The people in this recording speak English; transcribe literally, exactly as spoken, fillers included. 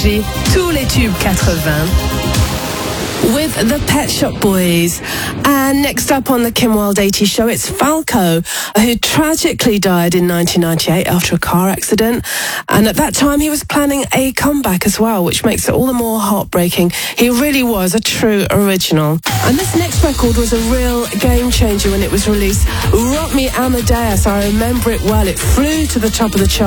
Énergie, tous les tubes quatre-vingts. With the Pet Shop Boys. And next up on the Kim Wilde eighties show, it's Falco, who tragically died in nineteen ninety-eight after a car accident. And at that time, he was planning a comeback as well, which makes it all the more heartbreaking. He really was a true original. And this next record was a real game changer when it was released. Rock Me Amadeus, I remember it well. It flew to the top of the chart.